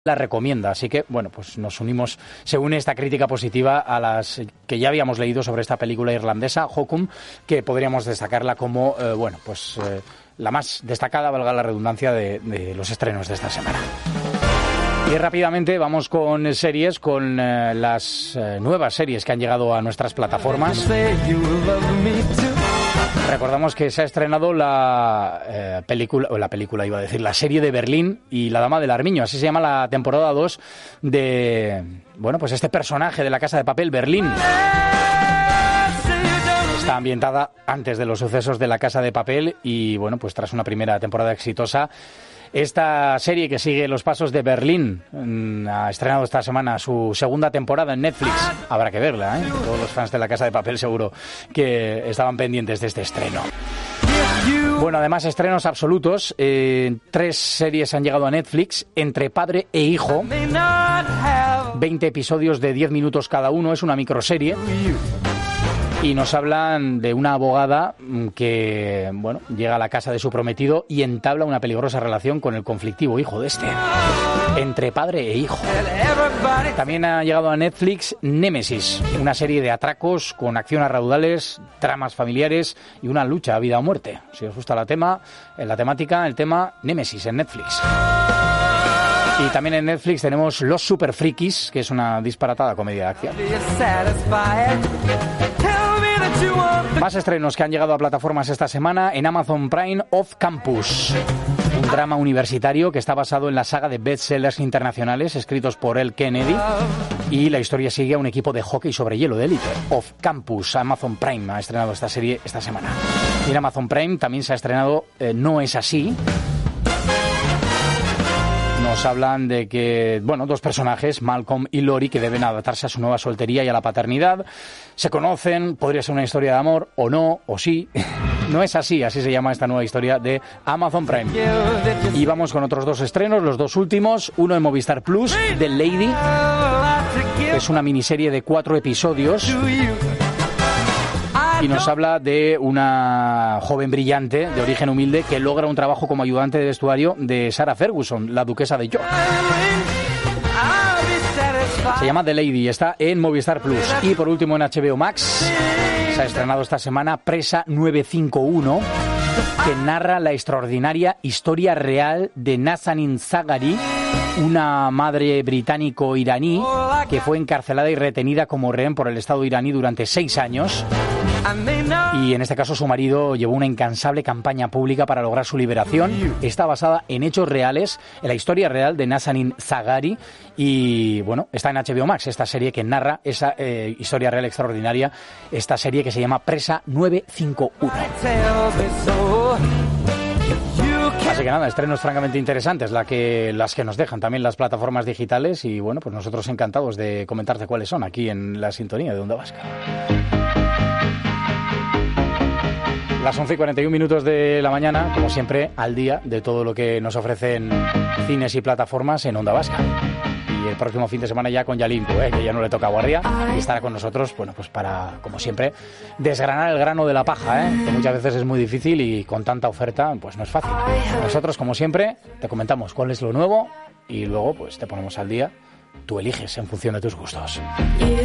la recomienda, así que bueno, pues se une esta crítica positiva a las que ya habíamos leído sobre esta película irlandesa, Hokum, que podríamos destacarla como la más destacada, valga la redundancia, de los estrenos de esta semana. Y rápidamente vamos con series, con las nuevas series que han llegado a nuestras plataformas. Recordamos que se ha estrenado la serie de Berlín y La Dama del Armiño, así se llama la temporada 2 de, este personaje de La Casa de Papel, Berlín. Está ambientada antes de los sucesos de La Casa de Papel y, tras una primera temporada exitosa, esta serie que sigue los pasos de Berlín ha estrenado esta semana su segunda temporada en Netflix. Habrá que verla, ¿eh? Todos los fans de La Casa de Papel seguro que estaban pendientes de este estreno. Bueno, además, estrenos absolutos. 3 series han llegado a Netflix, Entre padre e hijo. 20 episodios de 10 minutos cada uno, es una microserie. Y nos hablan de una abogada que, llega a la casa de su prometido y entabla una peligrosa relación con el conflictivo hijo de este. Entre padre e hijo. También ha llegado a Netflix Némesis, una serie de atracos con acción a raudales, tramas familiares y una lucha a vida o muerte. Si os gusta el tema Némesis en Netflix. Y también en Netflix tenemos Los Super Frikis, que es una disparatada comedia de acción. Más estrenos que han llegado a plataformas esta semana. En Amazon Prime, Off Campus, un drama universitario que está basado en la saga de bestsellers internacionales escritos por L. Kennedy, y la historia sigue a un equipo de hockey sobre hielo de élite. Off Campus. Amazon Prime ha estrenado esta serie esta semana. Y en Amazon Prime también se ha estrenado No es así. Nos hablan de que, dos personajes, Malcolm y Lori, que deben adaptarse a su nueva soltería y a la paternidad. Se conocen, podría ser una historia de amor, o no, o sí. No es así, así se llama esta nueva historia de Amazon Prime. Y vamos con otros 2 estrenos, los 2 últimos. Uno en Movistar Plus, The Lady. Es una miniserie de 4 episodios. Y nos habla de una joven brillante, de origen humilde, que logra un trabajo como ayudante de vestuario de Sarah Ferguson, la duquesa de York. Se llama The Lady, está en Movistar Plus. Y por último en HBO Max se ha estrenado esta semana Presa 951, que narra la extraordinaria historia real de Nazanin Zaghari, una madre británico-iraní que fue encarcelada y retenida como rehén por el Estado iraní durante 6 años. Y en este caso su marido llevó una incansable campaña pública para lograr su liberación. Está basada en hechos reales, en la historia real de Nazanin Zaghari. Y está en HBO Max esta serie que narra esa historia real extraordinaria, esta serie que se llama Presa 951. Así que nada, estrenos francamente interesantes las que nos dejan también las plataformas digitales. Y pues nosotros encantados de comentarte cuáles son aquí en la sintonía de Onda Vasca. Las 11:41 de la mañana, como siempre, al día de todo lo que nos ofrecen cines y plataformas en Onda Vasca. Y el próximo fin de semana ya con Yalinko, que ya no le toca guardia, y estará con nosotros, para, como siempre, desgranar el grano de la paja, que muchas veces es muy difícil y con tanta oferta, no es fácil. Nosotros, como siempre, te comentamos cuál es lo nuevo y luego, te ponemos al día. Tú eliges en función de tus gustos.